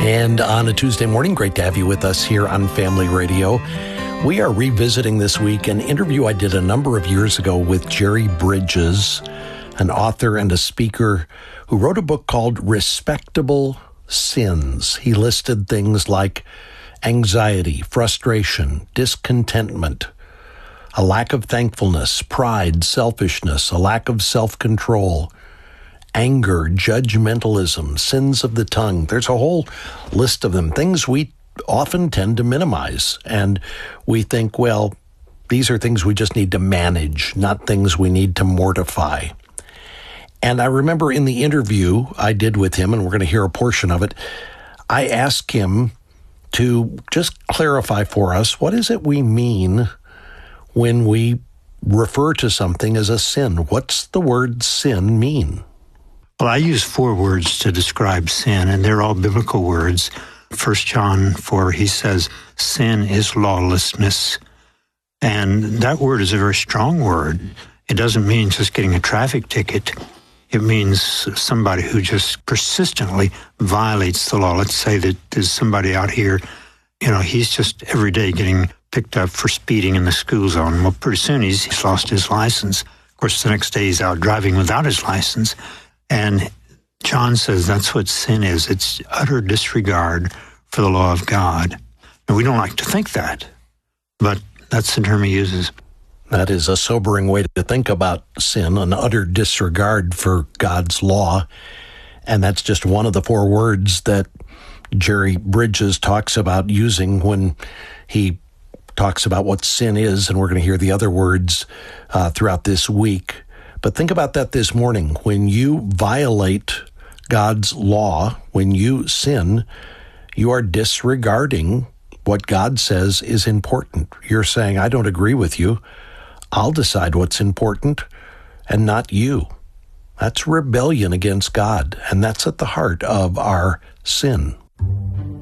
And on a Tuesday morning, great to have you with us here on Family Radio. We are revisiting this week an interview I did a number of years ago with Jerry Bridges, an author and a speaker who wrote a book called Respectable Sins. He listed things like anxiety, frustration, discontentment, a lack of thankfulness, pride, selfishness, a lack of self-control, anger, judgmentalism, sins of the tongue. There's a whole list of them, things we often tend to minimize. And we think, well, these are things we just need to manage, not things we need to mortify. And I remember in the interview I did with him, and we're going to hear a portion of it, I asked him to just clarify for us, what is it we mean when we refer to something as a sin? What's the word sin mean? Well, I use 4 words to describe sin, and they're all biblical words. 1 John 4, he says, sin is lawlessness. And that word is a very strong word. It doesn't mean just getting a traffic ticket. It means somebody who just persistently violates the law. Let's say that there's somebody out here, he's just every day getting picked up for speeding in the school zone. Well, pretty soon he's lost his license. Of course, the next day he's out driving without his license. And John says that's what sin is. It's utter disregard for the law of God. And we don't like to think that, but that's the term he uses. That is a sobering way to think about sin, an utter disregard for God's law. And that's just one of the 4 words that Jerry Bridges talks about using when he talks about what sin is, and we're going to hear the other words throughout this week. But think about that this morning. When you violate God's law, when you sin, you are disregarding what God says is important. You're saying, I don't agree with you. I'll decide what's important and not you. That's rebellion against God, and that's at the heart of our sin.